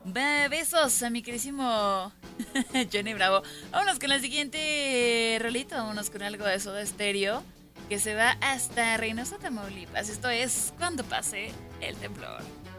Besos a mi querísimo Johnny Bravo. Vámonos con la siguiente rolito. Vámonos con algo de Soda Stereo que se va hasta Reynosa, Tamaulipas. Esto es Cuando pase el temblor.